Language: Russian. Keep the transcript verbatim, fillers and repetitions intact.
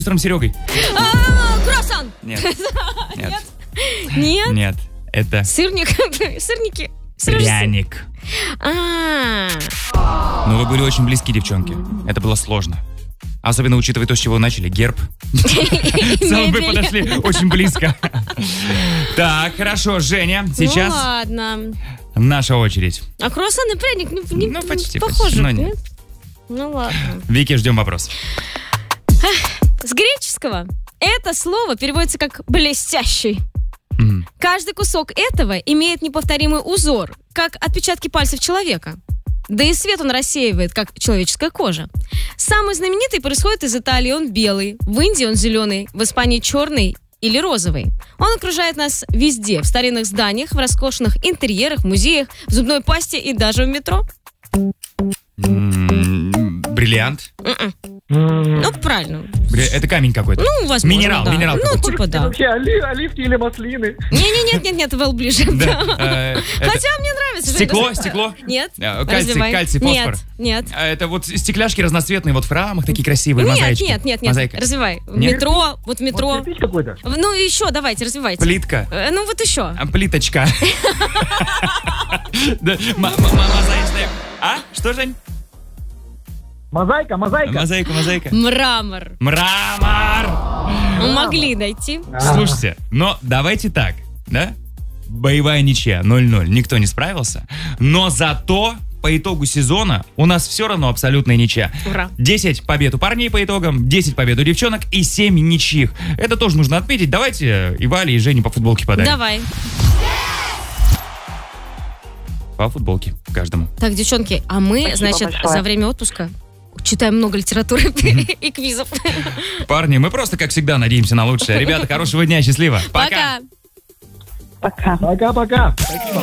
С Серегой. А, круассан. Нет. Нет. Нет? Нет. Это Сырник. Сырники. пряник. А. Но вы были очень близки, девчонки. Это было сложно. Особенно учитывая то, с чего начали. Герб. В целом вы подошли очень близко. Так, хорошо, Женя, сейчас Ну ладно. наша очередь. А круассан и пряник не, не Ну, почти, похожи. почти, но нет. нет? Ну ладно. Вики, ждем вопрос. С греческого это слово переводится как «блестящий». Мгм. Каждый кусок этого имеет неповторимый узор, как отпечатки пальцев человека. Да и свет он рассеивает, как человеческая кожа. Самый знаменитый происходит из Италии, он белый. В Индии он зеленый, в Испании черный или розовый. Он окружает нас везде, в старинных зданиях, в роскошных интерьерах, музеях, в зубной пасте и даже в метро. М, Бриллиант. М-м. Ну, правильно. Бри- Это камень какой-то. Ну, возможно, Минерал, да. минерал Ну, какой-то. типа да. Вообще оли- оливки или маслины? Не-не-нет-нет, Вэл ближе. Да, э, это Хотя мне нравится. Стекло, Жень, стекло. Нет. Э, Кальций, Развивай. кальций, фосфор. Нет, нет. А Это вот стекляшки разноцветные, вот в рамах такие красивые, Нет, мозаички. нет, нет, нет. Мозаика. Развивай. В Нет? метро, вот в метро. Может, кирпич какой-то? Ну, еще, давайте, развивайте. Плитка. Э, Ну, вот еще. А, Плиточка. Да, м- м- Мозаичная. А? Что, Жень? Мозаика, мозаика. Мозаика, мозаика. Мрамор. Мрамор. Могли дойти. Слушайте, но давайте так, да? Боевая ничья, ноль-ноль. Никто не справился. Но зато по итогу сезона у нас все равно абсолютная ничья. Ура. десять побед у парней по итогам, десять побед у девчонок и семь ничьих. Это тоже нужно отметить. Давайте и Вале, и Жене по футболке подарим. Давай. По футболке каждому. Так, девчонки, а мы, Спасибо значит, большое. за время отпуска читаем много литературы и квизов. Парни, мы просто, как всегда, надеемся на лучшее. Ребята, хорошего дня, счастливо. Пока. Пока. Пока. Пока-пока.